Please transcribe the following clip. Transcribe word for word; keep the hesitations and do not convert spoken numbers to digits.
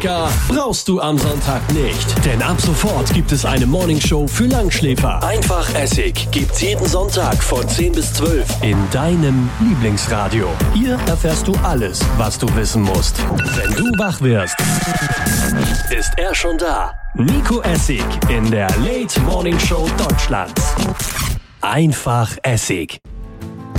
Wecker brauchst du am Sonntag nicht. Denn ab sofort gibt es eine Morningshow für Langschläfer. Einfach Essig gibt's jeden Sonntag von zehn bis zwölf in deinem Lieblingsradio. Hier erfährst du alles, was du wissen musst. Wenn du wach wirst, ist er schon da. Nico Essig in der Late Morning Show Deutschlands. Einfach Essig.